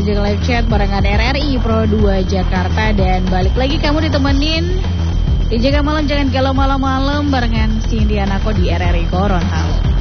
dan juga live chat barengan RRI Pro 2 Jakarta. Dan balik lagi kamu ditemenin di Jaga Malam Jangan Galau Malam-malam barengan Cindy Anako di RRI Gorontalo.